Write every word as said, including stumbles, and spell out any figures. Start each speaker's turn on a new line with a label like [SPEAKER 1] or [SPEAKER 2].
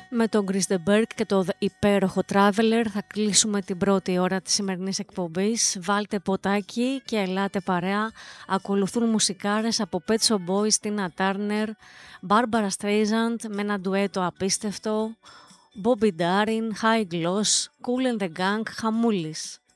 [SPEAKER 1] Με τον Chris de Burgh και το υπέροχο Traveler θα κλείσουμε την πρώτη ώρα της σημερινής εκπομπής. Βάλτε ποτάκι και ελάτε παρέα. Ακολουθούν μουσικάρες από Pet Shop Boys, Tina Turner, Barbara Streisand με ένα ντουέτο απίστευτο, Bobby Darin, High Gloss, Kool and the Gang, Χαμούλης.